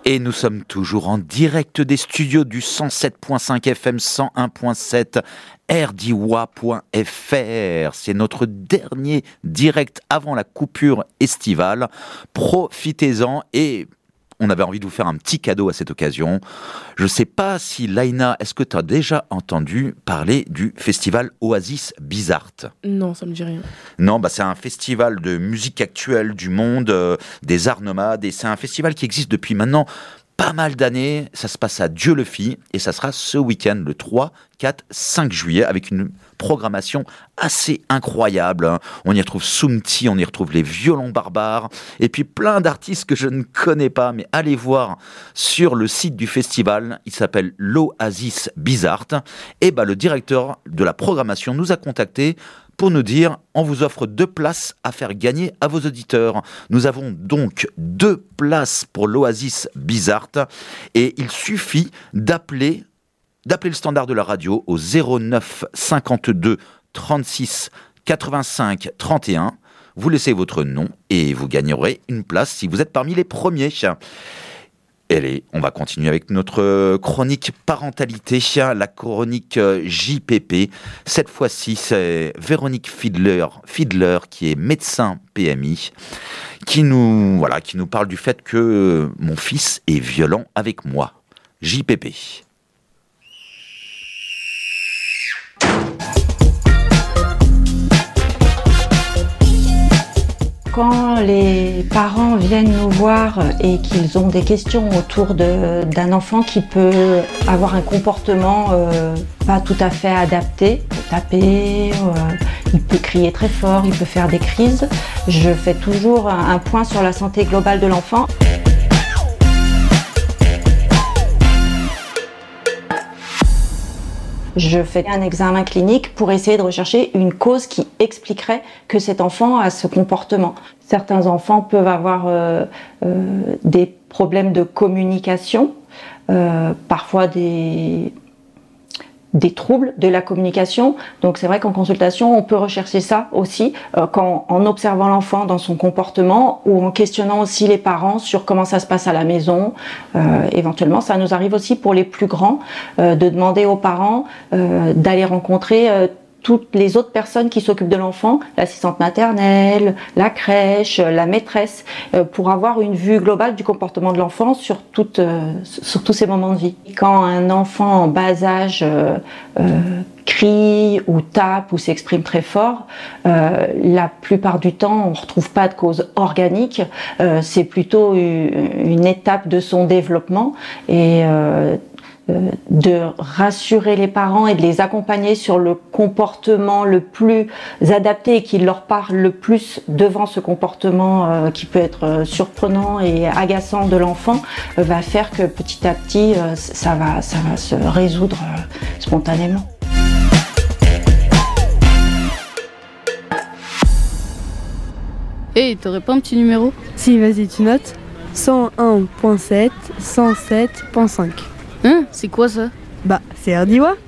Et nous sommes toujours en direct des studios du 107.5 FM 101.7 rdiwa.fr. C'est notre dernier direct avant la coupure estivale. Profitez-en et on avait envie de vous faire un petit cadeau à cette occasion. Je ne sais pas si Laïna, est-ce que tu as déjà entendu parler du festival Oasis Bizart ? Non, ça me dit rien. Non, c'est un festival de musique actuelle du monde, des arts nomades, et c'est un festival qui existe depuis maintenant pas mal d'années. Ça se passe à Dieu-le-Fit et ça sera ce week-end, le 3, 4, 5 juillet, avec une programmation assez incroyable. On y retrouve Soumti, on y retrouve les Violons Barbares, et puis plein d'artistes que je ne connais pas, mais allez voir sur le site du festival, il s'appelle l'Oasis Bizart, et le directeur de la programmation nous a contactés pour nous dire, on vous offre 2 places à faire gagner à vos auditeurs. Nous avons donc 2 places pour l'Oasis Bizart, et il suffit d'appeler le standard de la radio au 09 52 36 85 31. Vous laissez votre nom et vous gagnerez une place si vous êtes parmi les premiers. Allez, on va continuer avec notre chronique parentalité, la chronique JPP. Cette fois-ci, c'est Véronique Fiedler qui est médecin PMI, qui nous parle du fait que mon fils est violent avec moi. JPP. Quand les parents viennent nous voir et qu'ils ont des questions autour d'un enfant qui peut avoir un comportement pas tout à fait adapté, il peut taper, il peut crier très fort, il peut faire des crises, je fais toujours un point sur la santé globale de l'enfant. Je fais un examen clinique pour essayer de rechercher une cause qui expliquerait que cet enfant a ce comportement. Certains enfants peuvent avoir des problèmes de communication, parfois des troubles de la communication. Donc c'est vrai qu'en consultation, on peut rechercher ça aussi en observant l'enfant dans son comportement ou en questionnant aussi les parents sur comment ça se passe à la maison. Éventuellement, ça nous arrive aussi pour les plus grands de demander aux parents d'aller rencontrer toutes les autres personnes qui s'occupent de l'enfant, l'assistante maternelle, la crèche, la maîtresse, pour avoir une vue globale du comportement de l'enfant sur tous ces moments de vie. Quand un enfant en bas âge crie ou tape ou s'exprime très fort, la plupart du temps on ne retrouve pas de cause organique, c'est plutôt une étape de son développement et de rassurer les parents et de les accompagner sur le comportement le plus adapté et qui leur parle le plus devant ce comportement qui peut être surprenant et agaçant de l'enfant, va faire que petit à petit ça va se résoudre spontanément. Hey, t'aurais pas un petit numéro ? Si, vas-y, tu notes. 101.7, 107.5. C'est quoi ça ? C'est RDIWA.